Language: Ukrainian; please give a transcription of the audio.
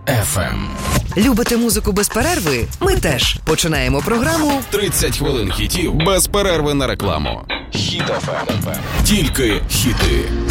FM. Любите музику без перерви? Ми теж. Починаємо програму 30 хвилин хітів без перерви на рекламу. Хіт FM. Тільки хіти.